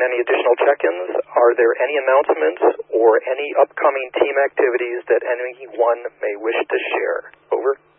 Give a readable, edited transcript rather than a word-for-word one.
any additional check-ins. Are there any announcements or any upcoming team activities that anyone may wish to share? Over.